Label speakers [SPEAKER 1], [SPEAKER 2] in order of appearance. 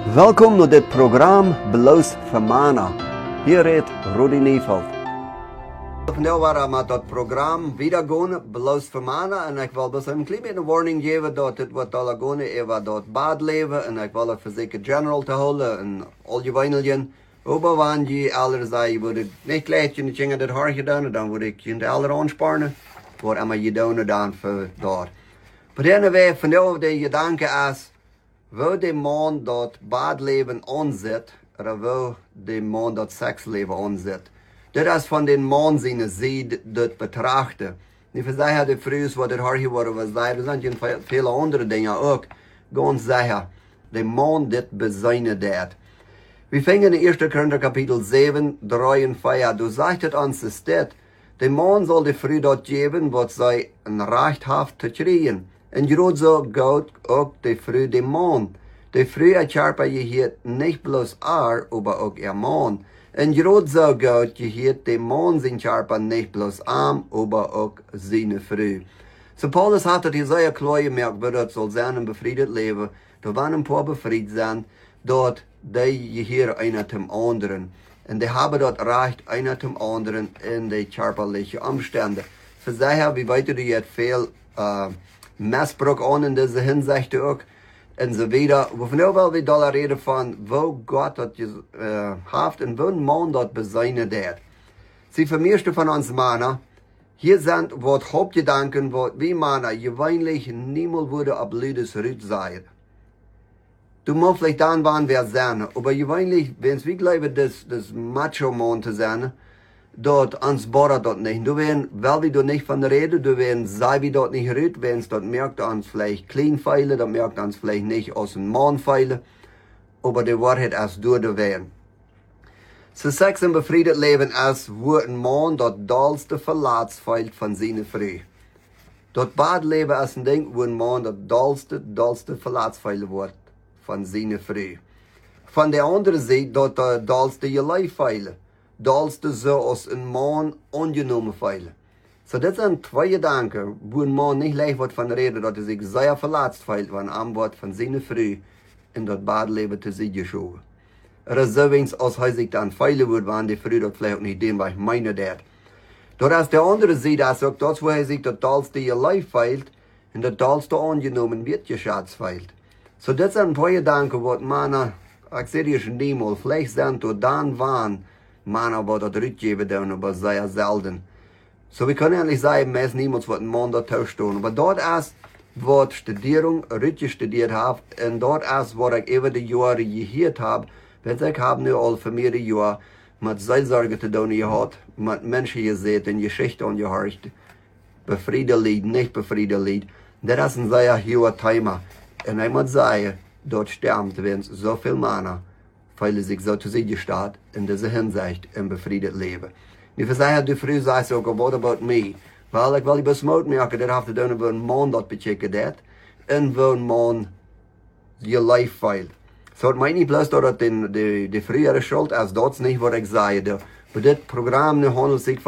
[SPEAKER 1] Welkom naar dit programma Bloos voor Mana. Hier redt Rudy Nieveld. Vandaag waren we met dat programma weer gaan, Bloos voor Mana. En ik wil dus een klein beetje een warning geven dat het wordt alle gaan over dat badleven. En ik wil het verzekerd general te houden en al je wijneljen. Aber wenn je alle zei, je wordt niet gleich in de dat haar gedaan, dan word ik je de alle aansparen. Wat immer je doen dan voor dat. Maar dan wij vandaag de gedanke is, wil de man dat badleven aanzet, of wil de man dat seksleven aanzet. Dat is van den man zijn zijde dat betrachten. Niet zeggen de vrouwen wat het haar geworden was, er zijn je vele andere dingen ook. Gewoon zeggen, de man dit bezinnen dat. We vingen in 1 Korinther kapitel 7, 3 en 4. Du zegt het aan de stad, de man zal de vrouw dat geven wat zij een recht heeft te krijgen. En Jod zo gaat ook de vrouw de man. De vrouw erkärper je hier niet bloos maar ook ihr man. En Jod zo gaat je hier de man zijn kärper niet bloos maar ook zijn vrouw. So Paulus hat het Jesaja klar gemerkt, wie dat zal zijn een bevrijd leven. Er waren een paar bevrijd zijn, dat die je hier einer zum anderen. En die hebben dat recht einer zum anderen in de körperliche omstandigheden. Voor zij wie weet je het veel misbruik aan in deze hinsicht ook. En zo wieder. We vandaag wel weer daar reden van, wo God dat je heeft en wo man dat bezinnen dat. Sie vermeerste van ons mannen, hier zijn wat hoofdgedanken, wat wie mannen gewöhnlich niemals worden op Lüdes Rüd zijn. Du musst vielleicht dann waren wir sein, aber gewöhnlich, wenn es wirklich das Macho-Mann zu sein, dort ans Border dort nicht. Du werden, weil wir dort nicht von reden, du werden, sei wie dort nicht rührt, wenn es dort merkt, ans vielleicht Kleinfeile, dort merkt ans vielleicht nicht aus dem Mannfeile, aber die Wahrheit ist durch die werden. So Sex im befriedet Leben ist, wo ein Mann dort dollste Verlats feilt von seiner Frau. Dort Badleben ist ein Ding, wo ein Mann dort dollste Verlats feilen wird von seiner Frau. Von der anderen Seite dort dollste je Leif feilen. Dollste so als ein Mann angenommen feilen. So das sind zwei Gedanken, wo ein Mann nicht leicht wird von reden, dass sich sehr verletzt feilt, wenn er wird von seiner Frau in das Badleben zu sich geschoben. Oder so wenigstens als er sich dann feilen wird, wenn die Frau dort vielleicht nicht den, was ich meine, dat. Dort ist der andere Seite, er sagt, das, wo er sich das dollste je Leif feilt, und das dollste angenommen wird, geschätzt feilt. So das sind ein paar Gedanken, was Männer, ich sehe dir schon niemals, vielleicht sind dort dann waren, Männer, die das rückgeben dürfen, aber sehr selten. So wir können eigentlich sagen, meist niemals, was ein Mann da tauschen. Aber dort ist, was Studierung richtig studiert habe, und dort ist, was ich über die Jahre gehört habe, weil ich habe nur all für mehrere Jahre mit Seelsorge zu tun gehabt, mit Menschen gesehen, in Geschichte angehört, befriedet Lied, nicht befriedet Lied. Das ist ein sehr hoher Thema. Und ich muss sagen, dort sterben, wenn es so viele Männer, weil sich so zu sich steht, in dieser Hinsicht im befriedet Leben. Wie sagen die Frau sagt so, what about me? Weil ich will besmoot merken, dat heeft te doen, wo ein Mann dort bechecken dat, en wo ein Mann je Leif feilt. So, het meint nicht bloß, dass die frühere Schuld ist, das nicht, was ich sage. Aber das Programm handelt sich